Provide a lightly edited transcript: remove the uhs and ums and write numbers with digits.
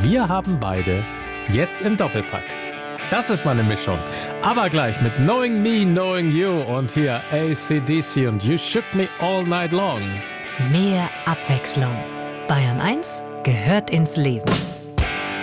wir haben beide jetzt im Doppelpack. Das ist meine Mischung. Aber gleich mit Knowing Me, Knowing You und hier AC/DC und You Shook Me All Night Long. Mehr Abwechslung. Bayern 1 gehört ins Leben.